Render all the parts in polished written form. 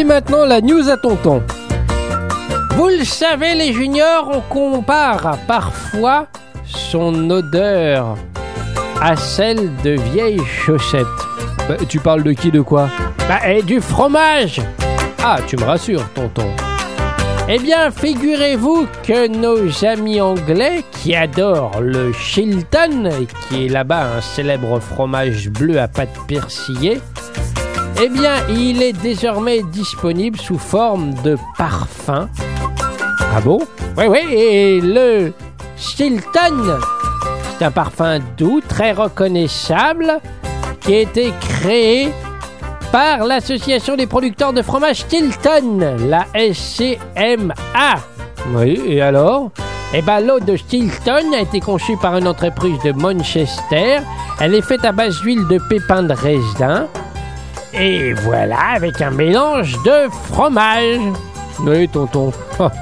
Et maintenant, la news à tonton. Vous le savez, les juniors, on compare parfois son odeur à celle de vieilles chaussettes. Tu parles de qui, de quoi? Et du fromage. Ah, tu me rassures, tonton. Eh bien, figurez-vous que nos amis anglais, qui adorent le Chilton, qui est là-bas un célèbre fromage bleu à pâte persillée, eh bien, il est désormais disponible sous forme de parfum. Ah bon? Oui, et le Chilton, c'est un parfum doux, très reconnaissable, qui a été créé par l'Association des producteurs de fromage Stilton, la SCMA. Oui, et alors? Eh bien, l'eau de Stilton a été conçue par une entreprise de Manchester. Elle est faite à base d'huile de pépins de raisin. Et voilà, avec un mélange de fromage. Oui, tonton.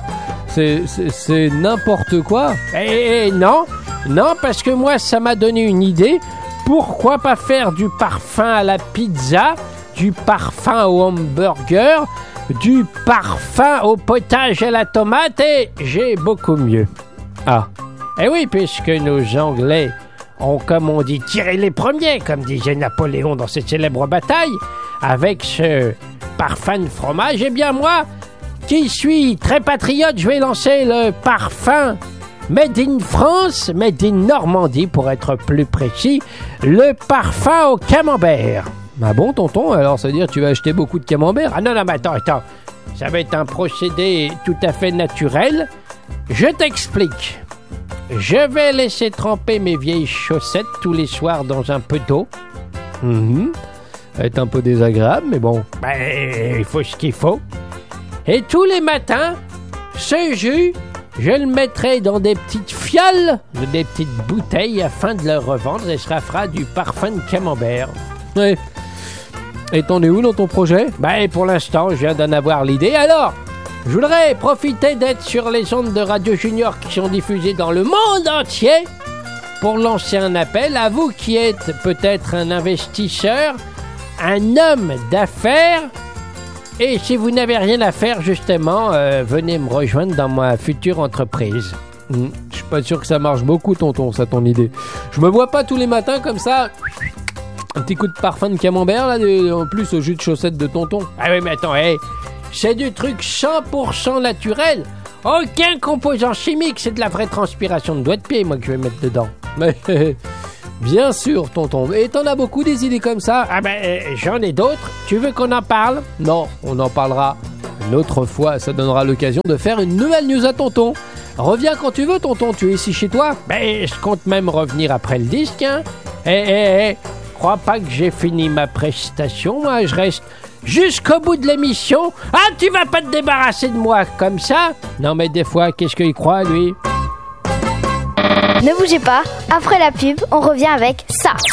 C'est n'importe quoi. Non, parce que moi, ça m'a donné une idée. Pourquoi pas faire du parfum à la pizza, du parfum au hamburger, du parfum au potage à la tomate, et j'ai beaucoup mieux. Ah. Eh oui, puisque nos Anglais ont, comme on dit, tiré les premiers, comme disait Napoléon dans cette célèbre bataille, avec ce parfum de fromage, eh bien moi, qui suis très patriote, je vais lancer le parfum Made in France, Made in Normandie pour être plus précis, le parfum au camembert. Ah bon, tonton? Alors ça veut dire que tu vas acheter beaucoup de camembert? Ah non, mais attends. Ça va être un procédé tout à fait naturel. Je t'explique. Je vais laisser tremper mes vieilles chaussettes tous les soirs dans un peu d'eau. Ça va être un peu désagréable, mais bon. Il faut ce qu'il faut. Et tous les matins, ce jus, je le mettrai dans des petites fioles, des petites bouteilles afin de le revendre et cela fera du parfum de camembert. Ouais. Et t'en es où dans ton projet? Pour l'instant, je viens d'en avoir l'idée. Alors, je voudrais profiter d'être sur les ondes de Radio Junior qui sont diffusées dans le monde entier pour lancer un appel à vous qui êtes peut-être un investisseur, un homme d'affaires. Et si vous n'avez rien à faire, justement, venez me rejoindre dans ma future entreprise. Je suis pas sûr que ça marche beaucoup, tonton, ça, ton idée. Je me vois pas tous les matins comme ça, un petit coup de parfum de camembert, là, en plus au jus de chaussette de tonton. Ah oui, mais attends, c'est du truc 100% naturel. Aucun composant chimique, c'est de la vraie transpiration de doigts de pied, moi, que je vais mettre dedans. Mais bien sûr, tonton. Et t'en as beaucoup des idées comme ça? J'en ai d'autres. Tu veux qu'on en parle? Non, on en parlera une autre fois. Ça donnera l'occasion de faire une nouvelle news à tonton. Reviens quand tu veux, tonton. Tu es ici chez toi? Je compte même revenir après le disque, hein. Crois pas que j'ai fini ma prestation, moi. Je reste jusqu'au bout de l'émission. Ah, tu vas pas te débarrasser de moi comme ça? Non, mais des fois, qu'est-ce qu'il croit, lui? Ne bougez pas, après la pub, on revient avec ça.